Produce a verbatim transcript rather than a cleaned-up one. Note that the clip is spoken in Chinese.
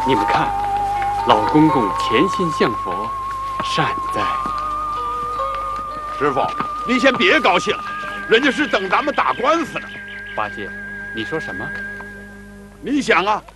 你们看，老公公虔心向佛，善哉。 师傅，您先别高兴，人家是等咱们打官司呢。 八戒，你说什么？ 你想啊，